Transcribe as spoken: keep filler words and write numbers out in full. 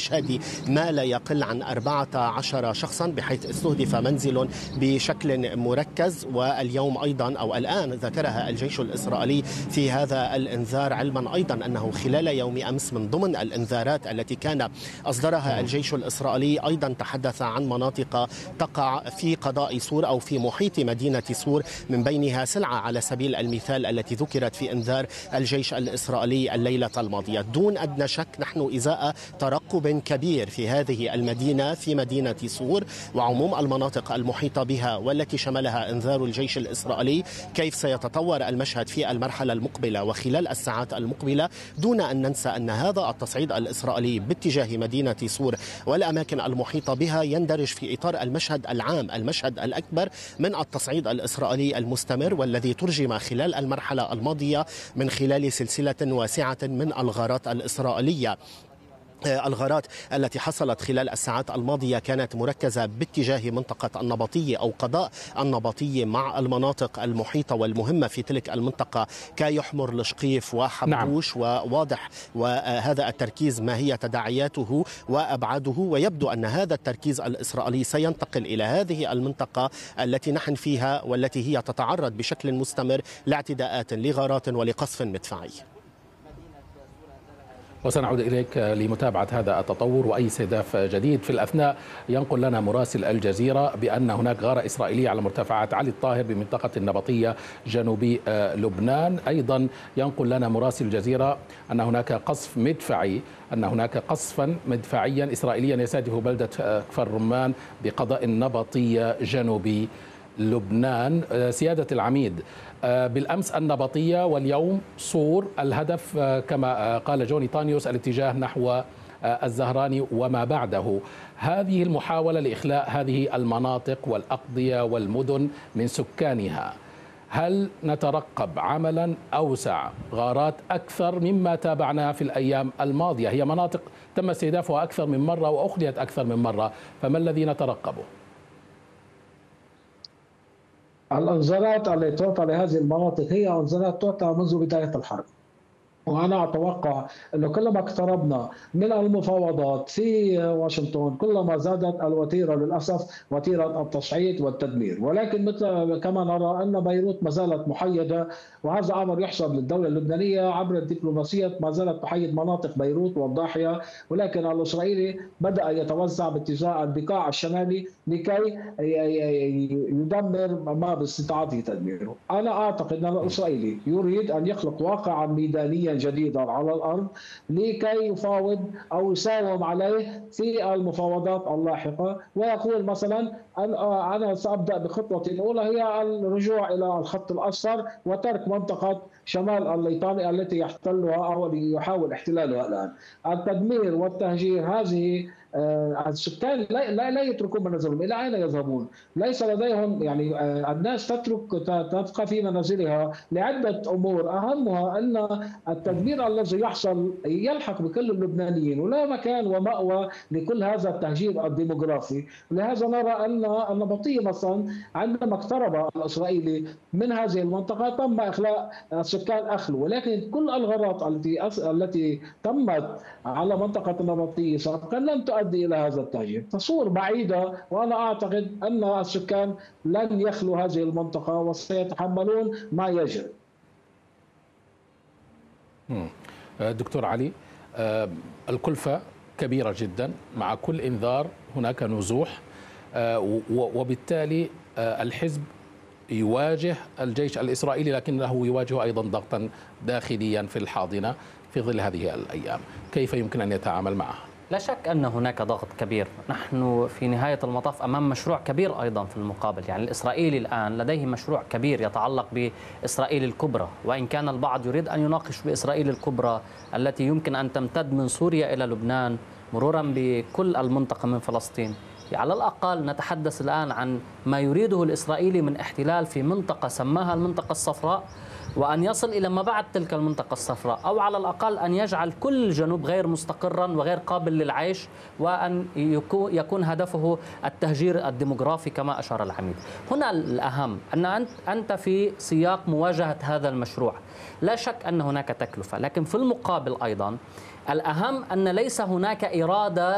المشهدي ما لا يقل عن أربعة عشر شخصا، بحيث استهدف منزل بشكل مركز. واليوم أيضا أو الآن ذكرها الجيش الإسرائيلي في هذا الإنذار، علما أيضا أنه خلال يوم أمس من ضمن الإنذارات التي كان أصدرها الجيش الإسرائيلي أيضا تحدث عن مناطق تقع في قضاء سور أو في محيط مدينة سور، من بينها سلعة على سبيل المثال التي ذكرت في إنذار الجيش الإسرائيلي الليلة الماضية. دون أدنى شك نحن إزاء ترقب كبير في هذه المدينة، في مدينة سور وعموم المناطق المحيطة بها والتي شملها إنذار الجيش الإسرائيلي، كيف سيتطور المشهد في المرحلة المقبلة وخلال الساعات المقبلة، دون أن ننسى أن هذا التصعيد الإسرائيلي باتجاه مدينة سور والأماكن المحيطة بها يندرج في إطار المشهد العام، المشهد الأكبر من التصعيد الإسرائيلي المستمر، والذي ترجم خلال المرحلة الماضية من خلال سلسلة واسعة من الغارات الإسرائيلية. الغارات التي حصلت خلال الساعات الماضية كانت مركزة باتجاه منطقة النبطية أو قضاء النبطية مع المناطق المحيطة والمهمة في تلك المنطقة كيحمر لشقيف وحبوش. نعم. وواضح وهذا التركيز ما هي تداعياته وأبعاده، ويبدو أن هذا التركيز الإسرائيلي سينتقل إلى هذه المنطقة التي نحن فيها والتي هي تتعرض بشكل مستمر لاعتداءات لغارات ولقصف مدفعي. وسنعود إليك لمتابعة هذا التطور وأي استهداف جديد. في الأثناء ينقل لنا مراسل الجزيرة بأن هناك غارة إسرائيلية على مرتفعات علي الطاهر بمنطقة النبطية جنوبي لبنان. أيضا ينقل لنا مراسل الجزيرة أن هناك قصف مدفعي أن هناك قصفا مدفعيا إسرائيليا يستهدف بلدة كفر رمان بقضاء النبطية جنوبي لبنان. سيادة العميد، بالأمس النبطية واليوم صور، الهدف كما قال جوني طانيوس الاتجاه نحو الزهراني وما بعده. هذه المحاولة لإخلاء هذه المناطق والأقضية والمدن من سكانها، هل نترقب عملا أوسع، غارات أكثر مما تابعناها في الأيام الماضية؟ هي مناطق تم استهدافها أكثر من مرة وأخليت أكثر من مرة، فما الذي نترقبه؟ الانذارات التي تعطى لهذه المناطق هي انذارات تعطى منذ بداية الحرب، وأنا أتوقع أنه كلما اقتربنا من المفاوضات في واشنطن كلما زادت الوتيرة للأسف، وتيرة التصعيد والتدمير. ولكن مثل كما نرى أن بيروت ما زالت محيدة، وهذا أمر يحسب للدولة اللبنانية عبر الدبلوماسية، ما زالت تحيد مناطق بيروت والضاحية. ولكن الإسرائيلي بدأ يتوزع باتجاه البقاع الشمالي لكي يدمر ما باستطاعته تدميره. أنا أعتقد أن الإسرائيلي يريد أن يخلق واقعا ميدانيا جديدا على الأرض لكي يفاوض أو يساوم عليه في المفاوضات اللاحقة، ويقول مثلا أنا سأبدأ بخطوة أولى هي الرجوع إلى الخط الأصفر وترك منطقة شمال الليطاني التي يحتلها أو يحاول احتلالها الآن. التدمير والتهجير، هذه السكان لا لا, لا يتركون منازلهم، إلى أين يذهبون؟ ليس لديهم يعني الناس تترك تبقى في منازلها لعدة أمور، أهمها أن التدمير الذي يحصل يلحق بكل اللبنانيين ولا مكان ومأوى لكل هذا التهجير الديموغرافي. لهذا نرى أن النبطية مثلا عندما اقترب الإسرائيلي من هذه المنطقة تم إخلاء السكان أخلوا، ولكن كل الغارات التي التي تمت على منطقة النبطية سابقا لم تؤدي إلى هذا التهجير. تصور بعيدة، وأنا أعتقد أن السكان لن يخلوا هذه المنطقة وسيتحملون ما يجري. دكتور علي، الكلفة كبيرة جدا، مع كل إنذار هناك نزوح، وبالتالي الحزب يواجه الجيش الإسرائيلي لكنه يواجه أيضا ضغطا داخليا في الحاضنة في ظل هذه الأيام. كيف يمكن أن يتعامل معها؟ لا شك أن هناك ضغط كبير. نحن في نهاية المطاف أمام مشروع كبير أيضا في المقابل. يعني الإسرائيلي الآن لديه مشروع كبير يتعلق بإسرائيل الكبرى، وإن كان البعض يريد أن يناقش بإسرائيل الكبرى التي يمكن أن تمتد من سوريا إلى لبنان مرورا بكل المنطقة من فلسطين. على الأقل نتحدث الآن عن ما يريده الإسرائيلي من احتلال في منطقة سماها المنطقة الصفراء، وأن يصل إلى ما بعد تلك المنطقة الصفراء، أو على الأقل أن يجعل كل الجنوب غير مستقرا وغير قابل للعيش، وأن يكون هدفه التهجير الديموغرافي كما أشار العميد. هنا الأهم أن أنت في سياق مواجهة هذا المشروع. لا شك أن هناك تكلفة، لكن في المقابل أيضا الأهم أن ليس هناك إرادة